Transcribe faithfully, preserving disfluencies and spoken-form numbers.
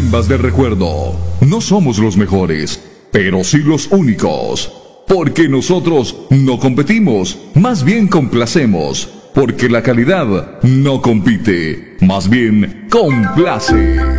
Carimbas de recuerdo. No somos los mejores, pero sí los únicos. Porque nosotros no competimos, más bien complacemos. Porque la calidad no compite, más bien complace.